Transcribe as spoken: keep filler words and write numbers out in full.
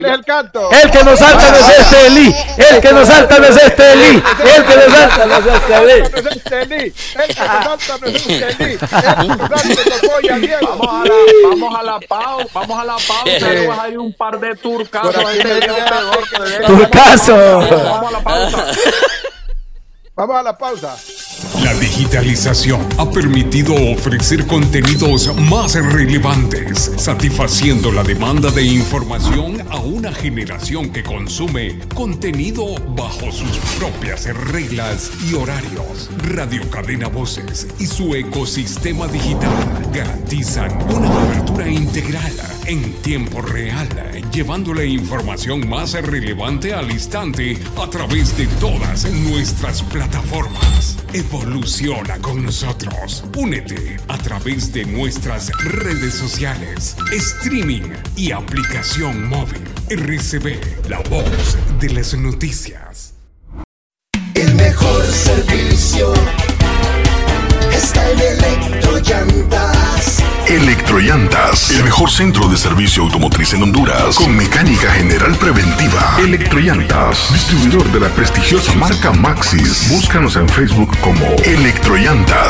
el canto. El que nos salta no es este Eli. El que nos salta no es este Eli. El que nos salta no es este Eli. El que nos salta no es este Eli. Vamos a la, vamos a la pausa, vamos a la pausa. Luego hay un par de turcasos. Turcaso. Vamos a la pausa. Vamos a la pausa. La digitalización ha permitido ofrecer contenidos más relevantes, satisfaciendo la demanda de información a una generación que consume contenido bajo sus propias reglas y horarios. Radio Cadena Voces y su ecosistema digital garantizan una cobertura integral en tiempo real, llevando la información más relevante al instante a través de todas nuestras plataformas. Evoluciona con nosotros. Únete a través de nuestras redes sociales, streaming y aplicación móvil. R C B, la voz de las noticias. El mejor servicio está en Electrollantas. Electrollantas, el mejor centro de servicio automotriz en Honduras, con mecánica general preventiva. Electrollantas, distribuidor de la prestigiosa marca Maxxis. Búscanos en Facebook como Electrollantas.